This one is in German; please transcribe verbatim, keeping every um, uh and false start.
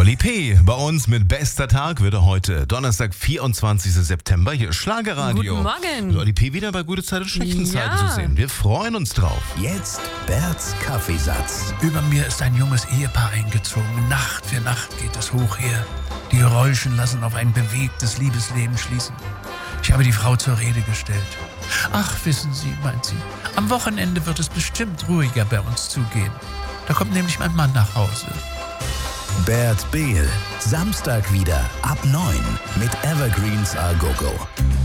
Dolly P. bei uns mit bester Tag wird er heute, Donnerstag, vierundzwanzigster September, hier Schlagerradio. Guten Morgen. Dolly P. wieder bei gute Zeit und schlechten Ja. Zeiten zu sehen. Wir freuen uns drauf. Jetzt Berts Kaffeesatz. Über mir ist ein junges Ehepaar eingezogen. Nacht für Nacht geht es hoch her. Die Geräusche lassen auf ein bewegtes Liebesleben schließen. Ich habe die Frau zur Rede gestellt. Ach, wissen Sie, meint sie, am Wochenende wird es bestimmt ruhiger bei uns zugehen. Da kommt nämlich mein Mann nach Hause. Bert Behl. Samstag wieder ab neun mit Evergreens A Go Go.